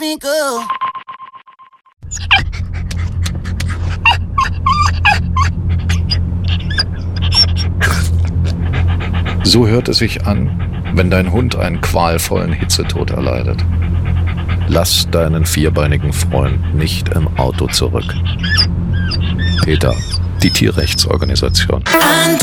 me go. So hört es sich an, wenn dein Hund einen qualvollen Hitzetod erleidet. Lass deinen vierbeinigen Freund nicht im Auto zurück. PETA, die Tierrechtsorganisation.